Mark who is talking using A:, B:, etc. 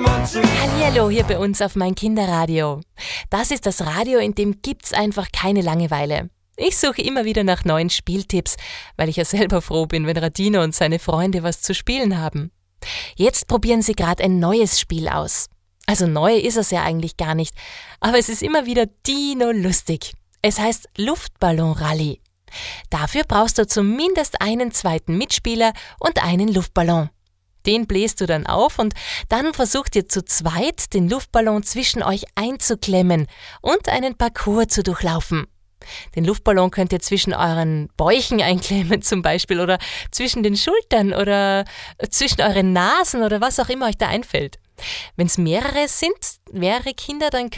A: Hallihallo hier bei uns auf mein Kinderradio. Das ist das Radio, in dem gibt's einfach keine Langeweile. Ich suche immer wieder nach neuen Spieltipps, weil ich ja selber froh bin, wenn Radino und seine Freunde was zu spielen haben. Jetzt probieren sie gerade ein neues Spiel aus. Also neu ist es ja eigentlich gar nicht, aber es ist immer wieder dino-lustig. Es heißt Luftballon-Rallye. Dafür brauchst du zumindest einen zweiten Mitspieler und einen Luftballon. Den bläst du dann auf und dann versucht ihr zu zweit, den Luftballon zwischen euch einzuklemmen und einen Parcours zu durchlaufen. Den Luftballon könnt ihr zwischen euren Bäuchen einklemmen zum Beispiel oder zwischen den Schultern oder zwischen euren Nasen oder was auch immer euch da einfällt. Wenn es mehrere Kinder, dann